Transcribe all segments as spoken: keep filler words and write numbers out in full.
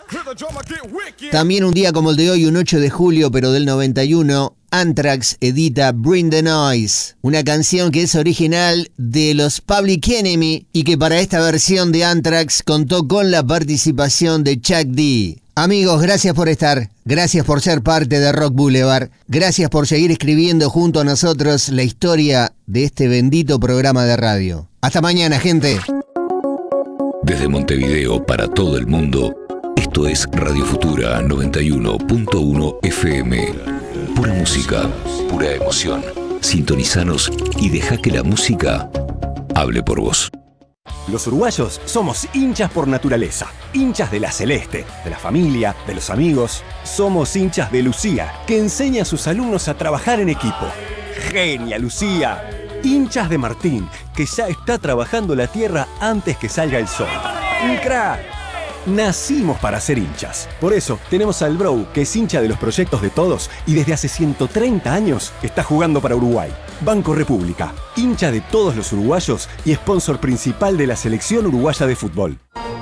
También un día como el de hoy, un ocho de julio, pero del noventa y uno, Anthrax edita Bring the Noise, una canción que es original de los Public Enemy y que para esta versión de Anthrax contó con la participación de Chuck D. Amigos, gracias por estar, gracias por ser parte de Rock Boulevard, gracias por seguir escribiendo junto a nosotros la historia de este bendito programa de radio. Hasta mañana, gente. Desde Montevideo para todo el mundo, esto es Radio Futura noventa y uno punto uno F M. Pura música, pura emoción. Sintonizanos y deja que la música hable por vos. Los uruguayos somos hinchas por naturaleza, hinchas de la Celeste, de la familia, de los amigos. Somos hinchas de Lucía, que enseña a sus alumnos a trabajar en equipo. ¡Genia, Lucía! Hinchas de Martín, que ya está trabajando la tierra antes que salga el sol. ¡Un crack! Nacimos para ser hinchas. Por eso tenemos al Bro, que es hincha de los proyectos de todos y desde hace ciento treinta años está jugando para Uruguay. Banco República, hincha de todos los uruguayos y sponsor principal de la selección uruguaya de fútbol.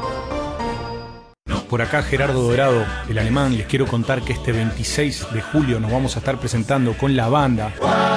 Por acá Gerardo Dorado, el alemán. Les quiero contar que este veintiséis de julio nos vamos a estar presentando con la banda.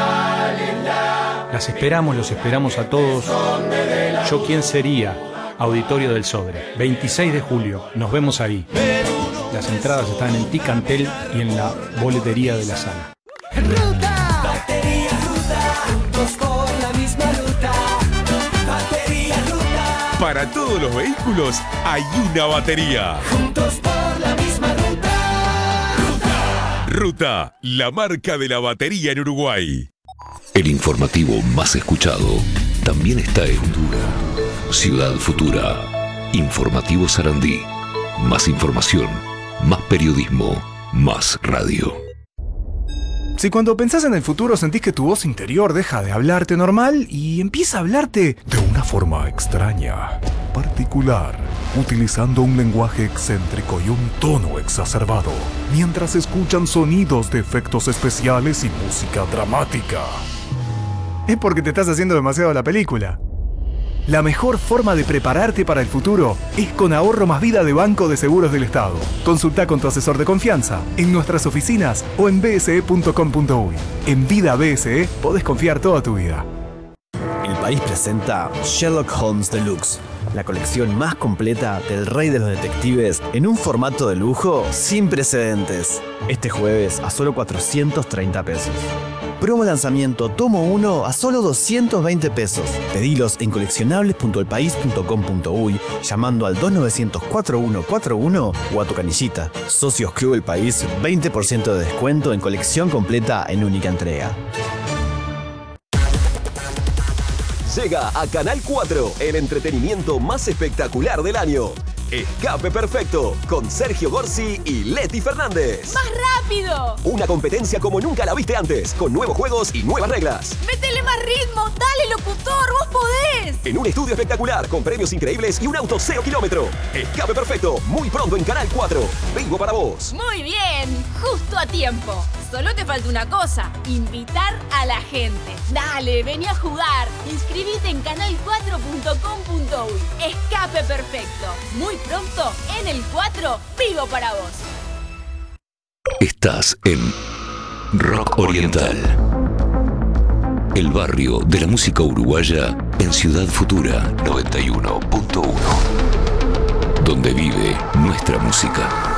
Las esperamos, los esperamos a todos. ¿Yo quién sería? Auditorio del Sodre, veintiséis de julio, nos vemos ahí. Las entradas están en Ticantel y en la boletería de la sala. Ruta, batería, ruta, juntos por la misma ruta. Batería, ruta. Para todos los vehículos hay una batería. Juntos por la misma ruta. Ruta. Ruta, la marca de la batería en Uruguay. El informativo más escuchado también está en Ciudad Futura. Informativo Sarandí. Más información, más periodismo, más radio. Si cuando pensás en el futuro sentís que tu voz interior deja de hablarte normal y empieza a hablarte de una forma extraña, particular, utilizando un lenguaje excéntrico y un tono exacerbado, mientras escuchan sonidos de efectos especiales y música dramática, es porque te estás haciendo demasiado la película. La mejor forma de prepararte para el futuro es con Ahorro Más Vida de Banco de Seguros del Estado. Consulta con tu asesor de confianza en nuestras oficinas o en b s e punto com punto u y. En Vida B S E podés confiar toda tu vida. El País presenta Sherlock Holmes Deluxe, la colección más completa del rey de los detectives en un formato de lujo sin precedentes. Este jueves a solo cuatrocientos treinta pesos. Promo lanzamiento tomo uno a solo doscientos veinte pesos. Pedilos en coleccionables punto el país punto com punto u y llamando al dos novecientos cuarenta y uno cuarenta y uno o a tu canillita. Socios Club El País, veinte por ciento de descuento en colección completa en única entrega. Llega a Canal cuatro el entretenimiento más espectacular del año. Escape Perfecto, con Sergio Gorsi y Leti Fernández. ¡Más rápido! Una competencia como nunca la viste antes, con nuevos juegos y nuevas reglas. ¡Métele más ritmo! ¡Dale, locutor! ¡Vos podés! En un estudio espectacular, con premios increíbles y un auto cero kilómetro. Escape Perfecto, muy pronto en Canal cuatro. Vivo para vos. Muy bien, justo a tiempo. Solo te falta una cosa, invitar a la gente. Dale, vení a jugar. Inscribite en canal cuatro punto com punto u y. Escape Perfecto. Muy pronto, en el cuatro, vivo para vos. Estás en Rock Oriental, el barrio de la música uruguaya en Ciudad Futura noventa y uno punto uno, donde vive nuestra música.